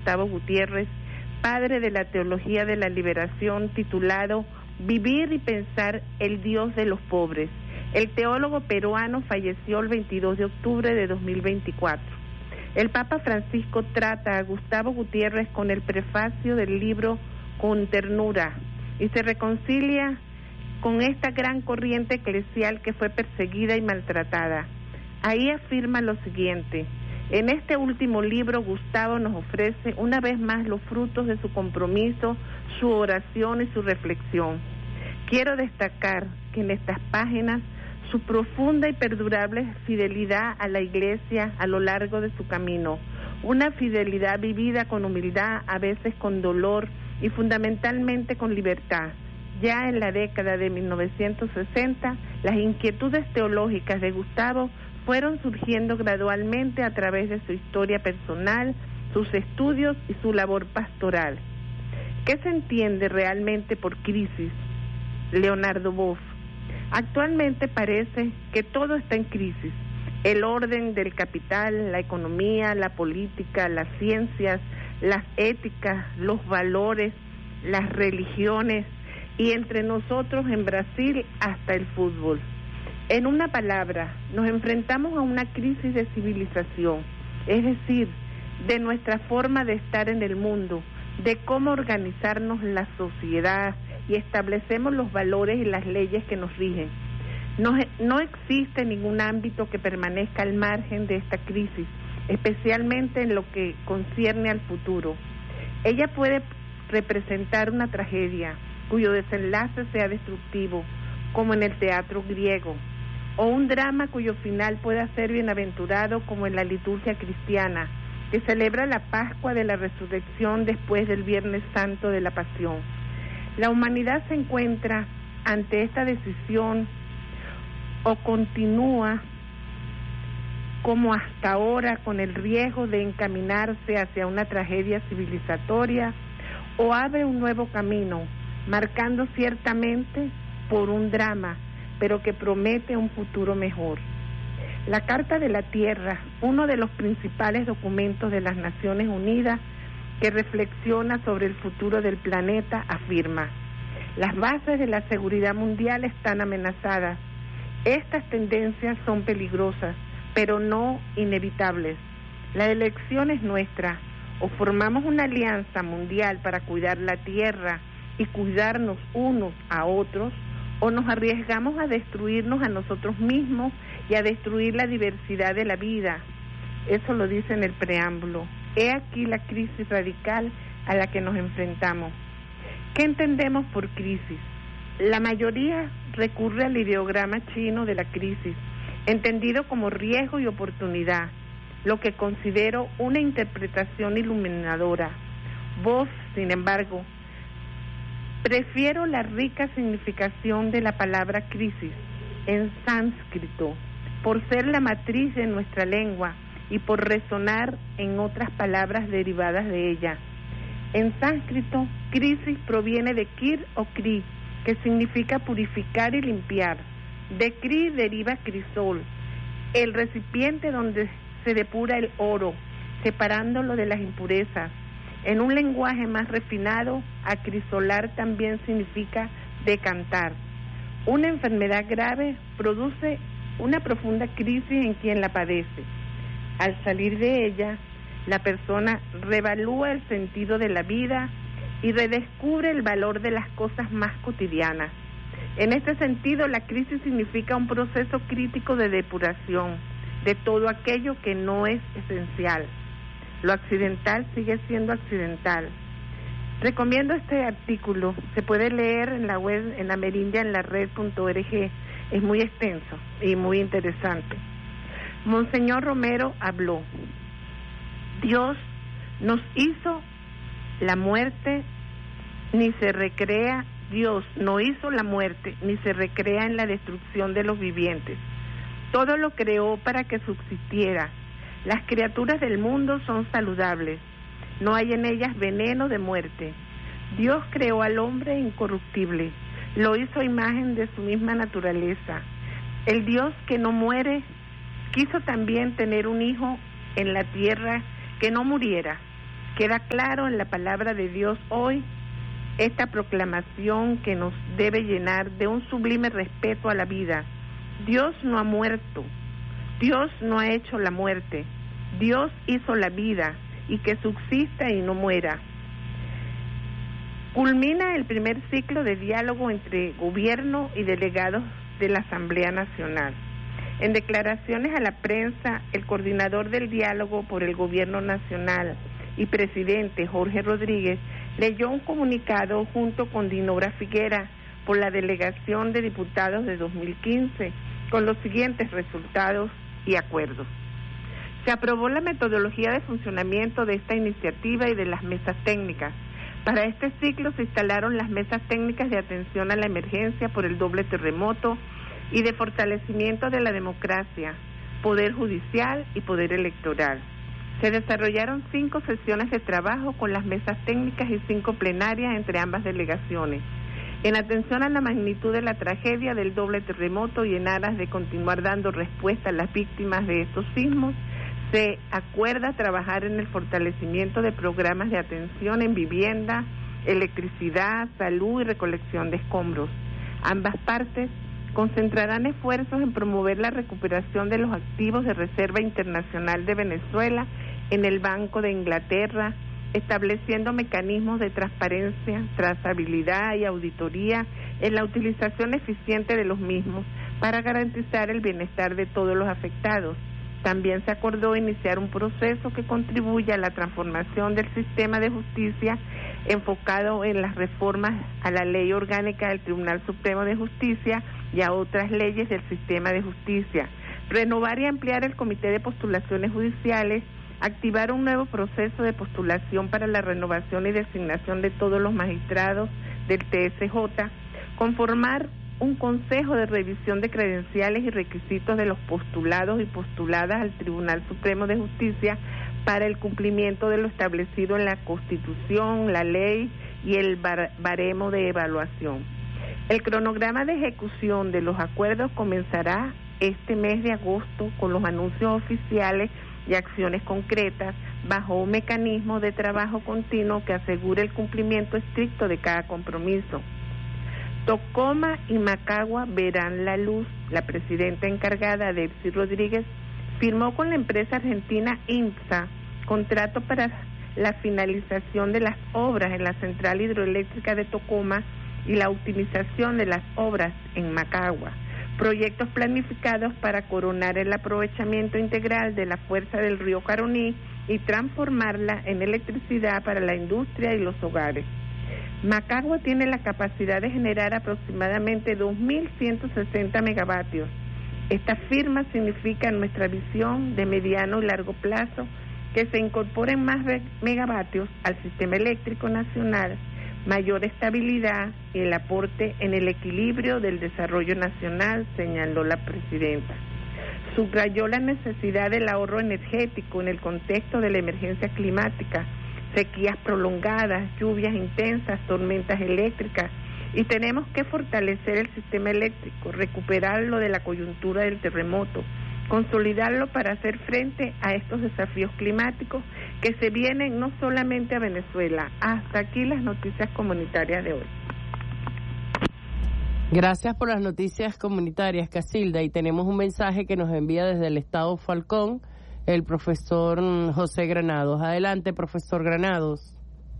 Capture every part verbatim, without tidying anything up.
Gustavo Gutiérrez, padre de la teología de la liberación, titulado Vivir y pensar el Dios de los pobres. El teólogo peruano falleció el veintidós de octubre de dos mil veinticuatro. El Papa Francisco trata a Gustavo Gutiérrez con el prefacio del libro Con ternura y se reconcilia con esta gran corriente eclesial que fue perseguida y maltratada. Ahí afirma lo siguiente: en este último libro, Gustavo nos ofrece una vez más los frutos de su compromiso, su oración y su reflexión. Quiero destacar que en estas páginas su profunda y perdurable fidelidad a la Iglesia a lo largo de su camino, una fidelidad vivida con humildad, a veces con dolor y fundamentalmente con libertad. Ya en la década de mil novecientos sesenta, las inquietudes teológicas de Gustavo fueron surgiendo gradualmente a través de su historia personal, sus estudios y su labor pastoral. ¿Qué se entiende realmente por crisis? Leonardo Boff. Actualmente parece que todo está en crisis. El orden del capital, la economía, la política, las ciencias, las éticas, los valores, las religiones y entre nosotros en Brasil hasta el fútbol. En una palabra, nos enfrentamos a una crisis de civilización, es decir, de nuestra forma de estar en el mundo, de cómo organizarnos la sociedad y establecemos los valores y las leyes que nos rigen. No, no existe ningún ámbito que permanezca al margen de esta crisis, especialmente en lo que concierne al futuro. Ella puede representar una tragedia cuyo desenlace sea destructivo, como en el teatro griego, o un drama cuyo final pueda ser bienaventurado, como en la liturgia cristiana, que celebra la Pascua de la Resurrección después del Viernes Santo de la Pasión. La humanidad se encuentra ante esta decisión: o continúa como hasta ahora con el riesgo de encaminarse hacia una tragedia civilizatoria, o abre un nuevo camino, marcando ciertamente por un drama, pero que promete un futuro mejor. La Carta de la Tierra, uno de los principales documentos de las Naciones Unidas que reflexiona sobre el futuro del planeta, afirma: las bases de la seguridad mundial están amenazadas. Estas tendencias son peligrosas, pero no inevitables. La elección es nuestra: o formamos una alianza mundial para cuidar la Tierra y cuidarnos unos a otros, o nos arriesgamos a destruirnos a nosotros mismos y a destruir la diversidad de la vida. Eso lo dice en el preámbulo. He aquí la crisis radical a la que nos enfrentamos. ¿Qué entendemos por crisis? La mayoría recurre al ideograma chino de la crisis, entendido como riesgo y oportunidad, lo que considero una interpretación iluminadora. Vos, sin embargo, prefiero la rica significación de la palabra crisis en sánscrito, por ser la matriz de nuestra lengua y por resonar en otras palabras derivadas de ella. En sánscrito, crisis proviene de kir o kri, que significa purificar y limpiar. De kri deriva crisol, el recipiente donde se depura el oro, separándolo de las impurezas. En un lenguaje más refinado, acrisolar también significa decantar. Una enfermedad grave produce una profunda crisis en quien la padece. Al salir de ella, la persona revalúa el sentido de la vida y redescubre el valor de las cosas más cotidianas. En este sentido, la crisis significa un proceso crítico de depuración de todo aquello que no es esencial. Lo accidental sigue siendo accidental. Recomiendo este artículo, se puede leer en la web, en amerindia en la red punto org, es muy extenso y muy interesante. Monseñor Romero habló: Dios nos hizo la muerte, ni se recrea, Dios no hizo la muerte, ni se recrea en la destrucción de los vivientes. Todo lo creó para que subsistiera. Las criaturas del mundo son saludables, no hay en ellas veneno de muerte. Dios creó al hombre incorruptible, lo hizo a imagen de su misma naturaleza. El Dios que no muere quiso también tener un hijo en la tierra que no muriera. Queda claro en la palabra de Dios hoy esta proclamación que nos debe llenar de un sublime respeto a la vida. Dios no ha muerto, Dios no ha hecho la muerte, Dios hizo la vida y que subsista y no muera. Culmina el primer ciclo de diálogo entre gobierno y delegados de la Asamblea Nacional. En declaraciones a la prensa, el coordinador del diálogo por el Gobierno Nacional y presidente Jorge Rodríguez leyó un comunicado junto con Dinora Figuera por la delegación de diputados de dos mil quince con los siguientes resultados y acuerdos. Se aprobó la metodología de funcionamiento de esta iniciativa y de las mesas técnicas. Para este ciclo se instalaron las mesas técnicas de atención a la emergencia por el doble terremoto y de fortalecimiento de la democracia, poder judicial y poder electoral. Se desarrollaron cinco sesiones de trabajo con las mesas técnicas y cinco plenarias entre ambas delegaciones. En atención a la magnitud de la tragedia del doble terremoto y en aras de continuar dando respuesta a las víctimas de estos sismos, se acuerda trabajar en el fortalecimiento de programas de atención en vivienda, electricidad, salud y recolección de escombros. Ambas partes concentrarán esfuerzos en promover la recuperación de los activos de Reserva Internacional de Venezuela en el Banco de Inglaterra, estableciendo mecanismos de transparencia, trazabilidad y auditoría en la utilización eficiente de los mismos para garantizar el bienestar de todos los afectados. También se acordó iniciar un proceso que contribuya a la transformación del sistema de justicia enfocado en las reformas a la Ley Orgánica del Tribunal Supremo de Justicia y a otras leyes del sistema de justicia. Renovar y ampliar el Comité de Postulaciones Judiciales, activar un nuevo proceso de postulación para la renovación y designación de todos los magistrados del T S J, conformar un consejo de revisión de credenciales y requisitos de los postulados y postuladas al Tribunal Supremo de Justicia para el cumplimiento de lo establecido en la Constitución, la ley y el bar- baremo de evaluación. El cronograma de ejecución de los acuerdos comenzará este mes de agosto con los anuncios oficiales y acciones concretas bajo un mecanismo de trabajo continuo que asegure el cumplimiento estricto de cada compromiso. Tocoma y Macagua verán la luz. La presidenta encargada, Delcy Rodríguez, firmó con la empresa argentina INPSA contrato para la finalización de las obras en la central hidroeléctrica de Tocoma y la optimización de las obras en Macagua. Proyectos planificados para coronar el aprovechamiento integral de la fuerza del río Caroní y transformarla en electricidad para la industria y los hogares. Macagua tiene la capacidad de generar aproximadamente dos mil ciento sesenta megavatios. Esta firma significa en nuestra visión de mediano y largo plazo que se incorporen más megavatios al sistema eléctrico nacional, mayor estabilidad y el aporte en el equilibrio del desarrollo nacional, señaló la presidenta. Subrayó la necesidad del ahorro energético en el contexto de la emergencia climática, sequías prolongadas, lluvias intensas, tormentas eléctricas, y tenemos que fortalecer el sistema eléctrico, recuperarlo de la coyuntura del terremoto, consolidarlo para hacer frente a estos desafíos climáticos que se vienen no solamente a Venezuela. Hasta aquí las noticias comunitarias de hoy. Gracias por las noticias comunitarias, Casilda, y tenemos un mensaje que nos envía desde el estado Falcón el profesor José Granados. Adelante, profesor Granados.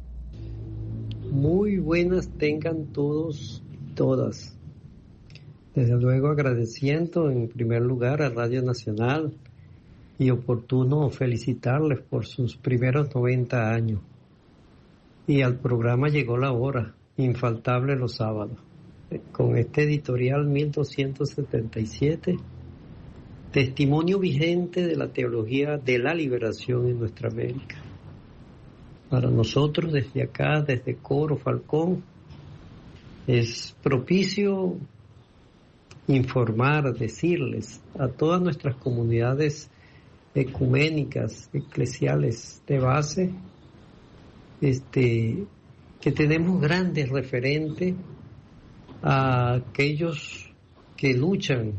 Muy buenas tengan todos y todas. Desde luego agradeciendo en primer lugar a Radio Nacional y oportuno felicitarles por sus primeros noventa años. Y al programa Llegó la Hora, infaltable los sábados, con este editorial mil doscientos setenta y siete, testimonio vigente de la teología de la liberación en nuestra América. Para nosotros desde acá, desde Coro Falcón, es propicio informar, decirles a todas nuestras comunidades ecuménicas, eclesiales de base, este, que tenemos grandes referentes a aquellos que luchan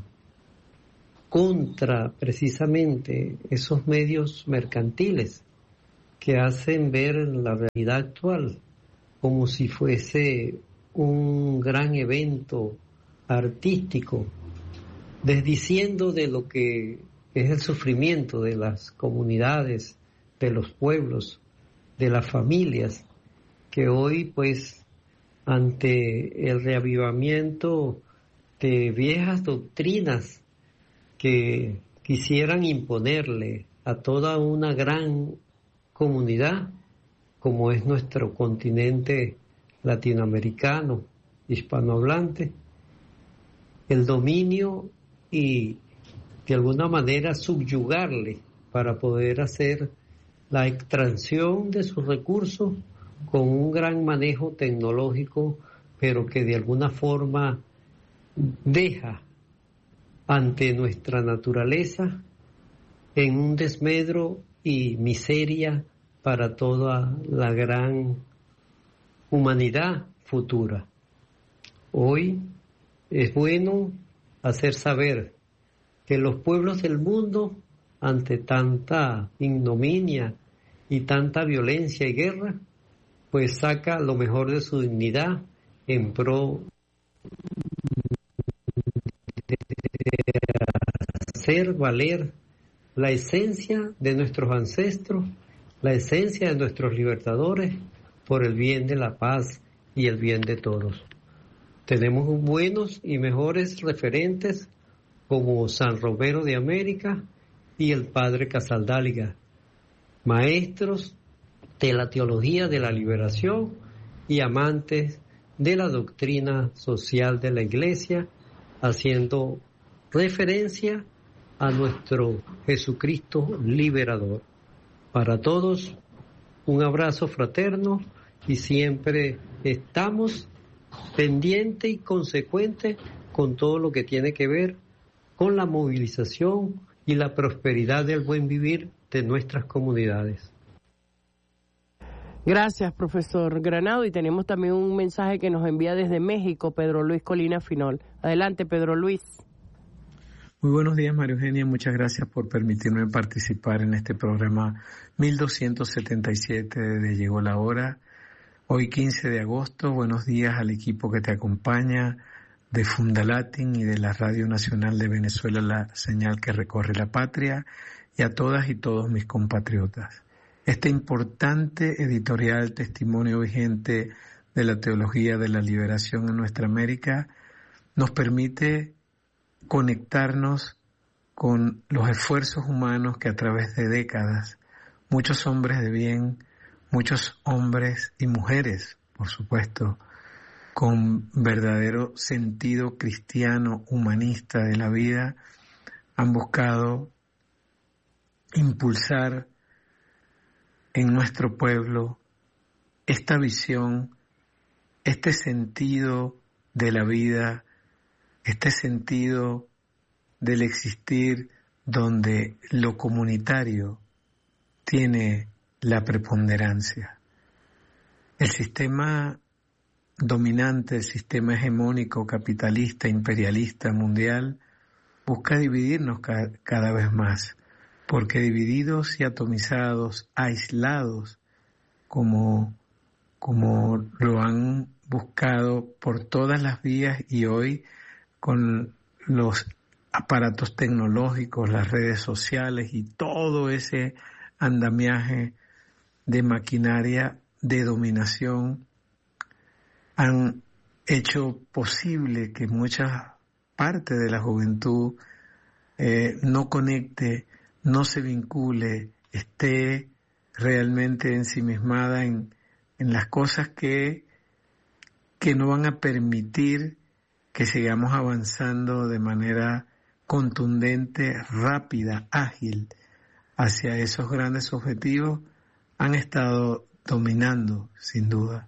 contra precisamente esos medios mercantiles que hacen ver la realidad actual como si fuese un gran evento artístico, desdiciendo de lo que es el sufrimiento de las comunidades, de los pueblos, de las familias, que hoy pues ante el reavivamiento de viejas doctrinas que quisieran imponerle a toda una gran comunidad, como es nuestro continente latinoamericano, hispanohablante, el dominio y de alguna manera subyugarle para poder hacer la extracción de sus recursos con un gran manejo tecnológico, pero que de alguna forma deja ante nuestra naturaleza en un desmedro y miseria para toda la gran humanidad futura. Hoy es bueno hacer saber que los pueblos del mundo, ante tanta ignominia y tanta violencia y guerra, pues saca lo mejor de su dignidad en pro de hacer valer la esencia de nuestros ancestros, la esencia de nuestros libertadores, por el bien de la paz y el bien de todos. Tenemos buenos y mejores referentes como San Romero de América y el Padre Casaldáliga, maestros de la teología de la liberación y amantes de la doctrina social de la Iglesia, haciendo referencia a nuestro Jesucristo liberador. Para todos, un abrazo fraterno y siempre estamos pendientes y consecuentes con todo lo que tiene que ver con la movilización y la prosperidad del buen vivir de nuestras comunidades. Gracias, profesor Granado. Y tenemos también un mensaje que nos envía desde México, Pedro Luis Colina Finol. Adelante, Pedro Luis. Muy buenos días, María Eugenia. Muchas gracias por permitirme participar en este programa mil doscientos setenta y siete de Llegó la Hora. Hoy quince de agosto, buenos días al equipo que te acompaña de Fundalatin y de la Radio Nacional de Venezuela, la señal que recorre la patria, y a todas y todos mis compatriotas. Este importante editorial testimonio vigente de la teología de la liberación en nuestra América nos permite conectarnos con los esfuerzos humanos que a través de décadas muchos hombres de bien, muchos hombres y mujeres, por supuesto, con verdadero sentido cristiano, humanista de la vida, han buscado impulsar en nuestro pueblo esta visión, este sentido de la vida, este sentido del existir donde lo comunitario tiene la preponderancia. El sistema dominante, el sistema hegemónico, capitalista, imperialista, mundial, busca dividirnos ca- cada vez más, porque divididos y atomizados, aislados, como, como lo han buscado por todas las vías y hoy con los aparatos tecnológicos, las redes sociales y todo ese andamiaje de maquinaria de dominación, han hecho posible que mucha parte de la juventud eh, no conecte, no se vincule, esté realmente ensimismada en, en las cosas que, que no van a permitir que sigamos avanzando de manera contundente, rápida, ágil hacia esos grandes objetivos. Han estado dominando, sin duda.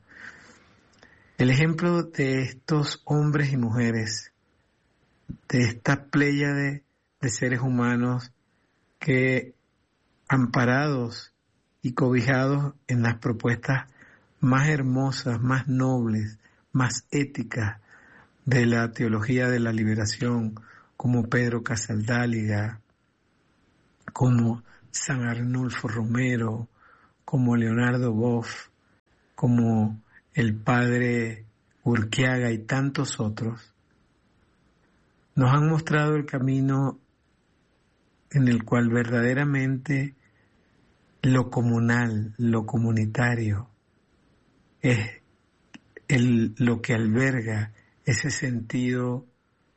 El ejemplo de estos hombres y mujeres, de esta pléyade de seres humanos que, amparados y cobijados en las propuestas más hermosas, más nobles, más éticas de la teología de la liberación, como Pedro Casaldáliga, como San Arnulfo Romero, como Leonardo Boff, como el padre Urquiaga y tantos otros, nos han mostrado el camino en el cual verdaderamente lo comunal, lo comunitario, es el, lo que alberga ese sentido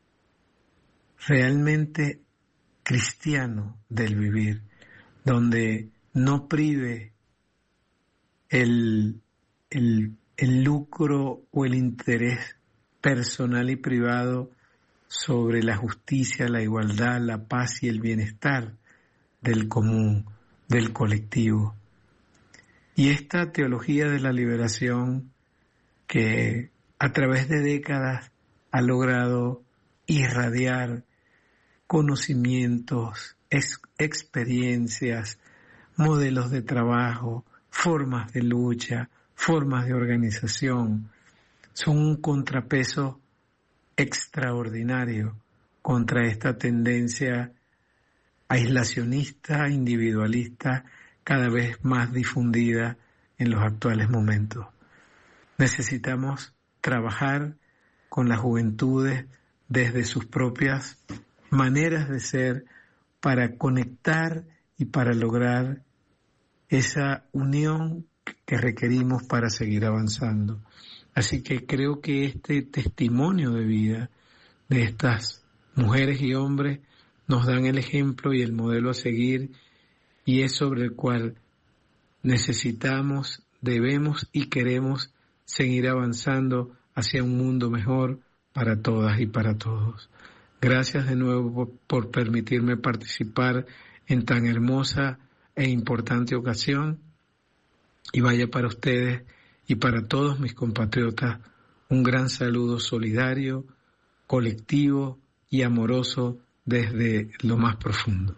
realmente cristiano del vivir, donde no prive el, el, el lucro o el interés personal y privado sobre la justicia, la igualdad, la paz y el bienestar del común, del colectivo. Y esta teología de la liberación que a través de décadas ha logrado irradiar conocimientos, ex- experiencias, modelos de trabajo, formas de lucha, formas de organización, son un contrapeso extraordinario contra esta tendencia aislacionista, individualista, cada vez más difundida en los actuales momentos. Necesitamos trabajar con las juventudes desde sus propias maneras de ser para conectar y para lograr esa unión que requerimos para seguir avanzando. Así que creo que este testimonio de vida de estas mujeres y hombres nos dan el ejemplo y el modelo a seguir, y es sobre el cual necesitamos, debemos y queremos seguir avanzando hacia un mundo mejor para todas y para todos. Gracias de nuevo por, por permitirme participar en tan hermosa e importante ocasión, y vaya para ustedes y para todos mis compatriotas un gran saludo solidario, colectivo y amoroso desde lo más profundo.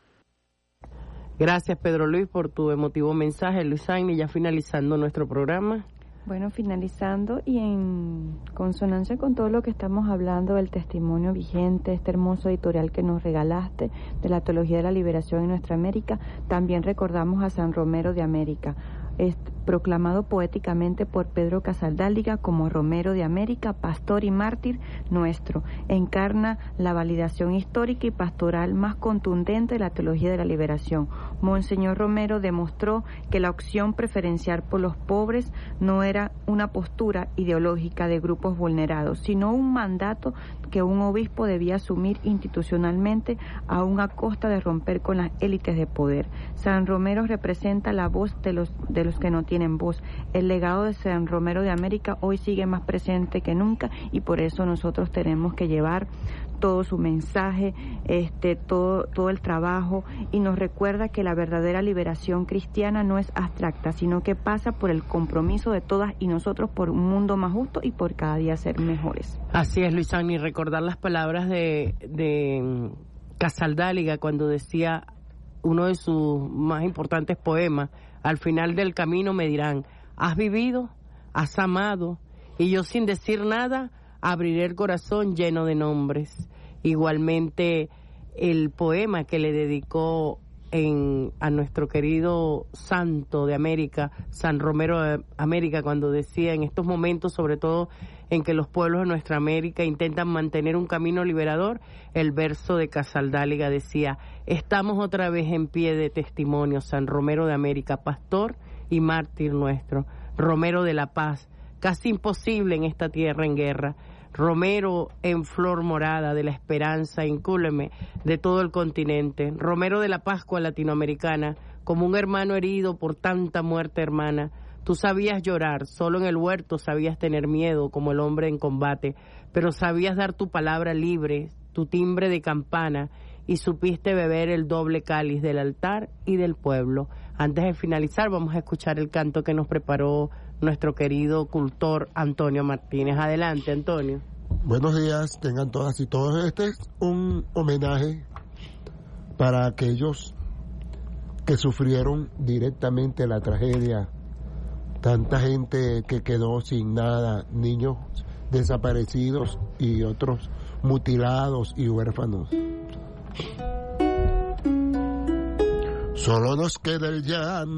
Gracias, Pedro Luis, por tu emotivo mensaje. Luis Agni, ya finalizando nuestro programa. Bueno, finalizando y en consonancia con todo lo que estamos hablando del testimonio vigente, este hermoso editorial que nos regalaste de la teología de la liberación en nuestra América, también recordamos a San Romero de América, es proclamado poéticamente por Pedro Casaldáliga como Romero de América, pastor y mártir nuestro. Encarna la validación histórica y pastoral más contundente de la teología de la liberación. Monseñor Romero demostró que la opción preferencial por los pobres no era una postura ideológica de grupos vulnerados, sino un mandato que un obispo debía asumir institucionalmente, aún a costa de romper con las élites de poder. San Romero representa la voz de los, de los que no tienen voz. El legado de San Romero de América hoy sigue más presente que nunca, y por eso nosotros tenemos que llevar todo su mensaje, este, todo, todo el trabajo, y nos recuerda que la verdadera liberación cristiana no es abstracta, sino que pasa por el compromiso de todas y nosotros por un mundo más justo y por cada día ser mejores. Así es, Luis Agni, recordar las palabras de, de Casaldáliga cuando decía uno de sus más importantes poemas: al final del camino me dirán, ¿has vivido? ¿Has amado? Y yo, sin decir nada, abriré el corazón lleno de nombres. Igualmente, el poema que le dedicó en, a nuestro querido santo de América, San Romero de América, cuando decía en estos momentos, sobre todo en que los pueblos de nuestra América intentan mantener un camino liberador, el verso de Casaldáliga decía: estamos otra vez en pie de testimonio, San Romero de América, pastor y mártir nuestro, Romero de la paz, casi imposible en esta tierra en guerra, Romero en flor morada de la esperanza incúleme de todo el continente, Romero de la Pascua latinoamericana, como un hermano herido por tanta muerte hermana. Tú sabías llorar, solo en el huerto sabías tener miedo como el hombre en combate, pero sabías dar tu palabra libre, tu timbre de campana, y supiste beber el doble cáliz del altar y del pueblo. Antes de finalizar, vamos a escuchar el canto que nos preparó nuestro querido cultor Antonio Martínez. Adelante, Antonio. Buenos días, tengan todas y todos. Este es un homenaje para aquellos que sufrieron directamente la tragedia. Tanta gente que quedó sin nada, niños desaparecidos y otros mutilados y huérfanos. Solo nos queda el llanto.